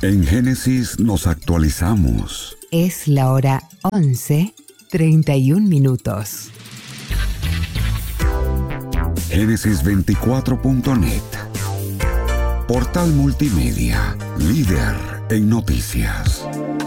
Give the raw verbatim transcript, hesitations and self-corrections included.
En Génesis nos actualizamos. Es la hora once, treinta y un minutos. Génesis veinticuatro punto net. Portal multimedia, líder en noticias.